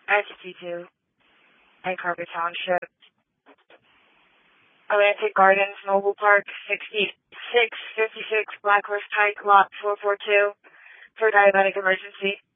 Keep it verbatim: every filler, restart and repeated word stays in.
Entity two, Anchorage Township, Atlantic Gardens, Noble Park, sixty-six fifty-six Blackhorse Pike, Lot four four two, for diabetic emergency.